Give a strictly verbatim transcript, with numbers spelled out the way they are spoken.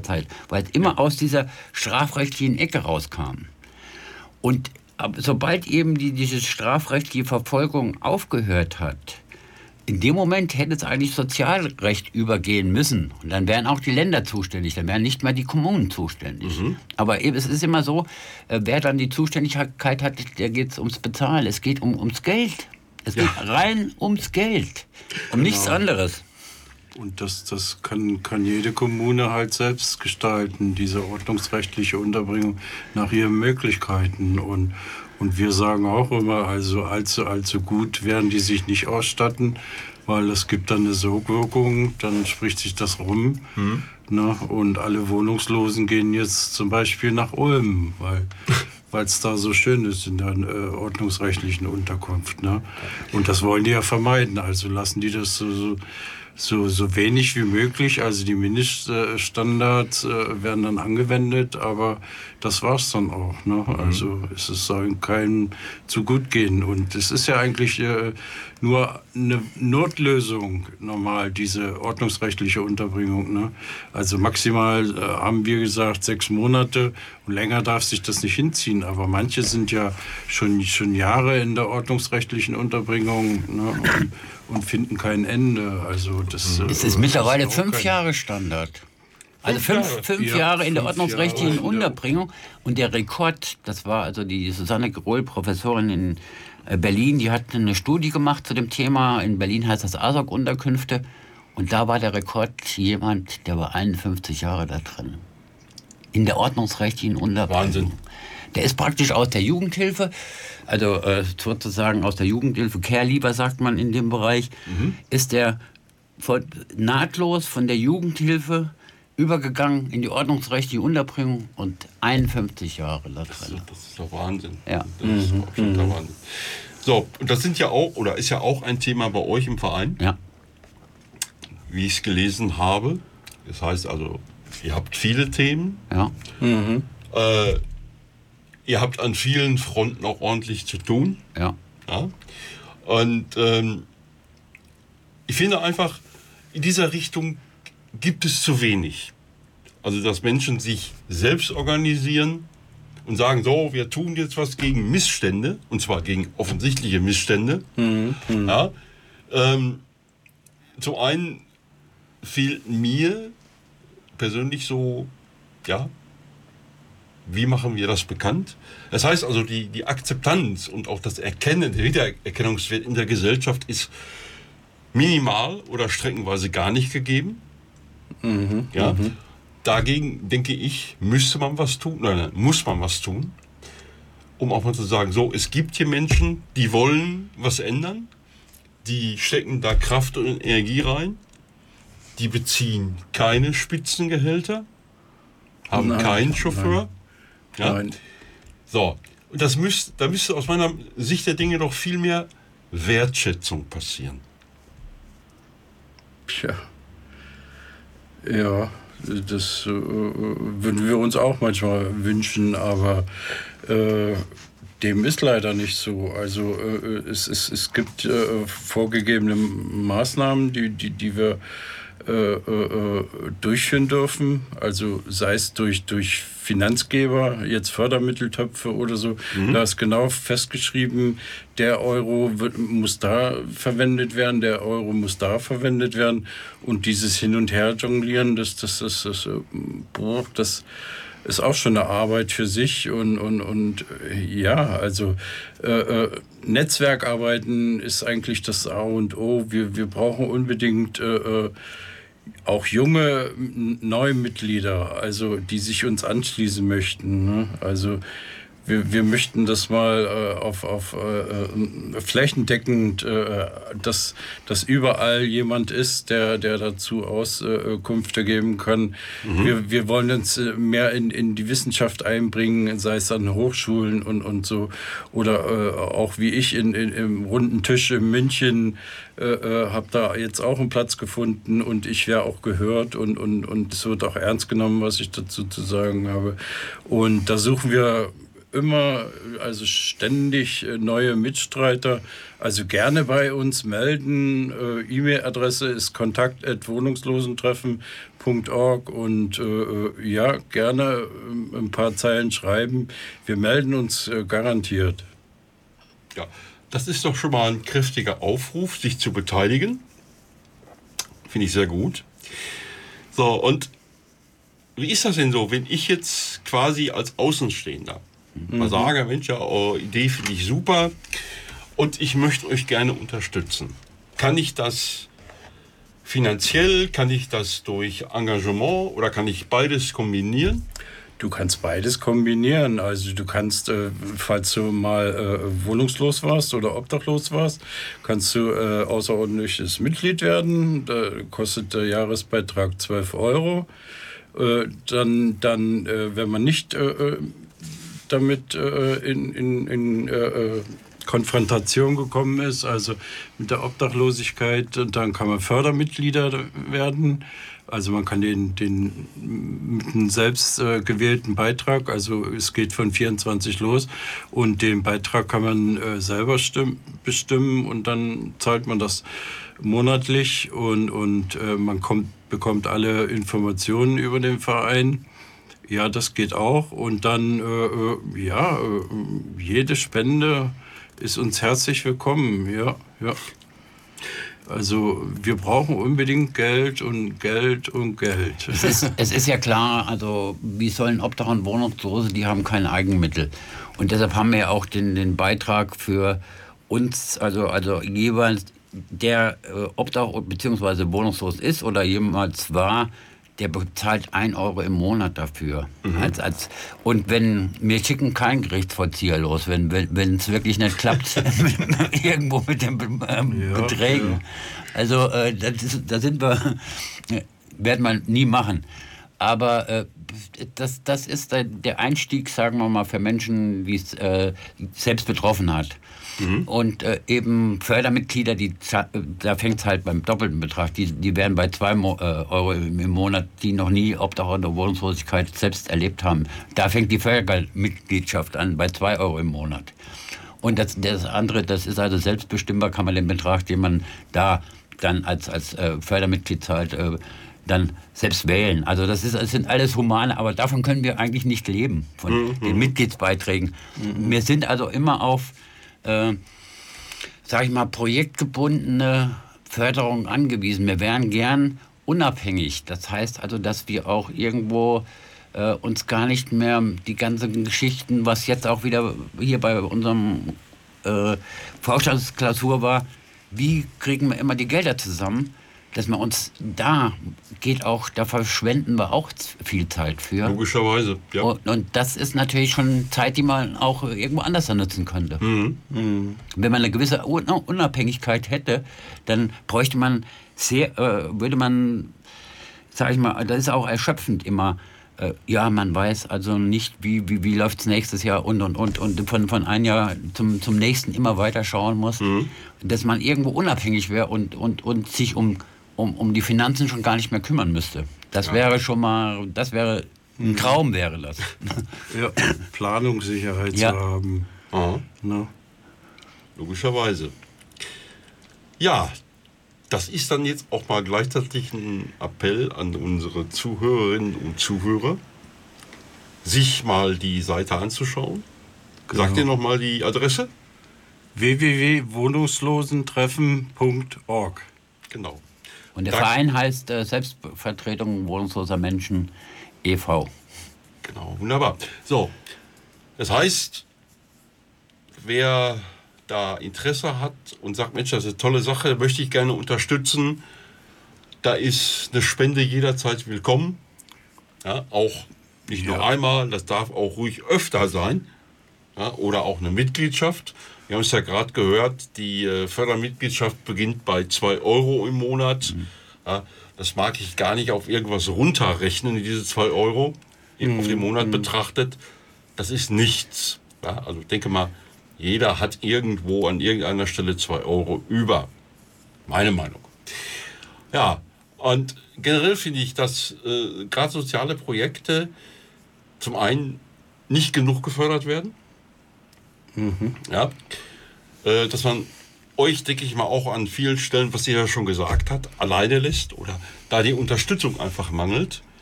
Zeit, weil es immer aus dieser strafrechtlichen Ecke rauskam. Und sobald eben die, diese strafrechtliche Verfolgung aufgehört hat, in dem Moment hätte es eigentlich Sozialrecht übergehen müssen. Und dann wären auch die Länder zuständig, dann wären nicht mehr die Kommunen zuständig. Mhm. Aber eben, es ist immer so, wer dann die Zuständigkeit hat, der geht es ums Bezahlen. Es geht um, ums Geld. Es ja. geht rein ums Geld. Um genau. nichts anderes. Und das, das kann, kann jede Kommune halt selbst gestalten, diese ordnungsrechtliche Unterbringung nach ihren Möglichkeiten. Und Und wir sagen auch immer, also allzu, allzu gut werden die sich nicht ausstatten, weil es gibt dann eine Sogwirkung, dann spricht sich das rum. Mhm. Ne? Und alle Wohnungslosen gehen jetzt zum Beispiel nach Ulm, weil es da so schön ist in der äh, ordnungsrechtlichen Unterkunft. Ne? Und das wollen die ja vermeiden, also lassen die das so... so So, so wenig wie möglich, also die Mindeststandards äh, werden dann angewendet, aber das war's dann auch. Ne? Mhm. Also es soll keinem zu gut gehen. Und es ist ja eigentlich äh, nur eine Notlösung normal, diese ordnungsrechtliche Unterbringung. Ne? Also maximal äh, haben wir gesagt sechs Monate und länger darf sich das nicht hinziehen. Aber manche sind ja schon, schon Jahre in der ordnungsrechtlichen Unterbringung, ne? und, und finden kein Ende. Also das, es ist äh, mittlerweile fünf Jahre Standard. Also fünf, fünf, fünf ja, Jahre in der ordnungsrechtlichen Jahre, Unterbringung. Und der Rekord, das war also die Susanne Grohl, Professorin in Berlin, die hat eine Studie gemacht zu dem Thema. In Berlin heißt das A S O K-Unterkünfte. Und da war der Rekord jemand, der war einundfünfzig Jahre da drin. In der ordnungsrechtlichen Unterbringung. Wahnsinn. Der ist praktisch aus der Jugendhilfe, also äh, sozusagen aus der Jugendhilfe, Care-Lieber sagt man in dem Bereich, mhm. ist der von, nahtlos von der Jugendhilfe übergegangen in die ordnungsrechtliche Unterbringung und einundfünfzig Jahre da drin. Das ist, das ist doch Wahnsinn. Ja. Das ist mhm. absoluter mhm. Wahnsinn. So, und das sind ja auch, oder ist ja auch ein Thema bei euch im Verein. Ja. Wie ich es gelesen habe. Das heißt also, ihr habt viele Themen. Ja. Mhm. Äh, Ihr habt an vielen Fronten auch ordentlich zu tun. Ja. ja? Und ähm, ich finde einfach, in dieser Richtung gibt es zu wenig. Also, dass Menschen sich selbst organisieren und sagen, so, wir tun jetzt was gegen Missstände, und zwar gegen offensichtliche Missstände. Mhm. Ja? Ähm, zum einen fehlt mir persönlich so, ja, wie machen wir das bekannt? Das heißt also, die, die Akzeptanz und auch das Erkennen, der Wiedererkennungswert in der Gesellschaft ist minimal oder streckenweise gar nicht gegeben. Mhm, ja. Mhm. Dagegen, denke ich, müsste man was tun, nein, nein, muss man was tun, um auch mal zu sagen, so, es gibt hier Menschen, die wollen was ändern, die stecken da Kraft und Energie rein, die beziehen keine Spitzengehälter, haben nein, keinen Chauffeur. Nein. Ja? Nein. So, und das müsste, da müsste aus meiner Sicht der Dinge doch viel mehr Wertschätzung passieren. Tja. Ja, das äh, würden wir uns auch manchmal wünschen, aber äh, dem ist leider nicht so. Also äh, es, es, es gibt äh, vorgegebene Maßnahmen, die, die, die wir Äh, äh, durchführen dürfen, also sei es durch, durch Finanzgeber, jetzt Fördermitteltöpfe oder so, mhm. da ist genau festgeschrieben, der Euro wird, muss da verwendet werden, der Euro muss da verwendet werden und dieses Hin- und Her-Jonglieren, das, das, das, das, boah, das ist auch schon eine Arbeit für sich und, und, und ja, also äh, Netzwerkarbeiten ist eigentlich das A und O. Wir, wir brauchen unbedingt äh, auch junge Neumitglieder, also die sich uns anschließen möchten. Ne? Also wir, wir möchten das mal äh, auf, auf äh, flächendeckend, äh, dass, dass überall jemand ist, der, der dazu Auskünfte geben kann. Mhm. Wir, wir wollen uns mehr in, in die Wissenschaft einbringen, sei es an Hochschulen und, und so. Oder äh, auch wie ich in, in, im runden Tisch in München äh, habe da jetzt auch einen Platz gefunden und ich wäre auch gehört und, und, und es wird auch ernst genommen, was ich dazu zu sagen habe. Und da suchen wir immer, also ständig neue Mitstreiter. Also gerne bei uns melden. Äh, E-Mail-Adresse ist kontakt at wohnungslosentreffen punkt org und äh, ja, gerne äh, ein paar Zeilen schreiben. Wir melden uns äh, garantiert. Ja, das ist doch schon mal ein kräftiger Aufruf, sich zu beteiligen. Finde ich sehr gut. So, und wie ist das denn so, wenn ich jetzt quasi als Außenstehender mhm. mal sage, Mensch, ja, eure Idee finde ich super und ich möchte euch gerne unterstützen. Kann ich das finanziell, kann ich das durch Engagement oder kann ich beides kombinieren? Du kannst beides kombinieren. Also du kannst, äh, falls du mal äh, wohnungslos warst oder obdachlos warst, kannst du äh, außerordentliches Mitglied werden. Da kostet der Jahresbeitrag zwölf Euro. Äh, dann, dann äh, wenn man nicht äh, damit äh, in, in, in äh, Konfrontation gekommen ist, also mit der Obdachlosigkeit, dann kann man Fördermitglieder werden. Also man kann den, den mit einem selbst äh, gewählten Beitrag, also es geht von vierundzwanzig los und den Beitrag kann man äh, selber stimm, bestimmen und dann zahlt man das monatlich und, und äh, man kommt, bekommt alle Informationen über den Verein. Ja, das geht auch und dann, äh, ja, äh, jede Spende ist uns herzlich willkommen, ja, ja. Also wir brauchen unbedingt Geld und Geld und Geld. Es ist, es ist ja klar, also wie sollen Obdach und Wohnungslose, die haben kein Eigenmittel. Und deshalb haben wir ja auch den, den Beitrag für uns, also, also jeweils der äh, Obdach bzw. wohnungslos ist oder jemals war, der bezahlt ein Euro im Monat dafür. Mhm. Als, als, und wenn wir schicken keinen Gerichtsvollzieher los, wenn wenn es wirklich nicht klappt, irgendwo mit den ähm, ja, Beträgen. Ja. Also äh, das, das sind wir, werden wir nie machen. Aber äh, das, das ist der Einstieg, sagen wir mal, für Menschen, die es äh, selbst betroffen hat. Mhm. Und äh, eben Fördermitglieder, die, da fängt es halt beim doppelten Betrag, die, die werden bei zwei Mo- äh, Euro im Monat, die noch nie Obdach oder Wohnungslosigkeit selbst erlebt haben. Da fängt die Fördermitgliedschaft an, bei zwei Euro im Monat. Und das, das andere, das ist also selbstbestimmbar, kann man den Betrag, den man da dann als, als äh, Fördermitglied zahlt, äh, dann selbst wählen. Also das, ist, das sind alles humane, aber davon können wir eigentlich nicht leben, von mhm. den Mitgliedsbeiträgen. Mhm. Wir sind also immer auf Äh, sag ich mal, projektgebundene Förderung angewiesen. Wir wären gern unabhängig. Das heißt also, dass wir auch irgendwo äh, uns gar nicht mehr die ganzen Geschichten, was jetzt auch wieder hier bei unserem äh, Vorstandsklausur war, wie kriegen wir immer die Gelder zusammen, dass wir uns da geht auch, da verschwenden wir auch viel Zeit für. Logischerweise, ja. Und, und das ist natürlich schon Zeit, die man auch irgendwo anders nutzen könnte. Mhm. Mhm. Wenn man eine gewisse Unabhängigkeit hätte, dann bräuchte man sehr, äh, würde man, sag ich mal, das ist auch erschöpfend immer, äh, ja, man weiß also nicht, wie, wie, wie läuft es nächstes Jahr und, und, und, und von, von einem Jahr zum, zum nächsten immer weiter schauen muss, mhm. dass man irgendwo unabhängig wäre und, und, und sich um Um, um die Finanzen schon gar nicht mehr kümmern müsste. Das ja. wäre schon mal, das wäre, ein Traum wäre das. Ja, Planungssicherheit ja. zu haben. Aha. No. Logischerweise. Ja, das ist dann jetzt auch mal gleichzeitig ein Appell an unsere Zuhörerinnen und Zuhörer, sich mal die Seite anzuschauen. Genau. Sagt ihr nochmal die Adresse? w w w punkt wohnungslosentreffen punkt org. Genau. Und der das Verein heißt äh, Selbstvertretung wohnungsloser Menschen e V Genau, wunderbar. So, das heißt, wer da Interesse hat und sagt, Mensch, das ist eine tolle Sache, möchte ich gerne unterstützen, da ist eine Spende jederzeit willkommen. Ja, auch nicht nur ja. einmal, das darf auch ruhig öfter sein. Ja, oder auch eine Mitgliedschaft. Wir haben es ja gerade gehört, die äh, Fördermitgliedschaft beginnt bei zwei Euro im Monat. Mhm. Ja, das mag ich gar nicht auf irgendwas runterrechnen, diese zwei Euro mhm. auf den Monat mhm. betrachtet. Das ist nichts. Ja, also ich denke mal, jeder hat irgendwo an irgendeiner Stelle zwei Euro über. Meine Meinung. Ja, und generell finde ich, dass äh, gerade soziale Projekte zum einen nicht genug gefördert werden. Mhm. Ja, äh, dass man euch, denke ich mal, auch an vielen Stellen, was ihr ja schon gesagt habt, alleine lässt oder da die Unterstützung einfach mangelt.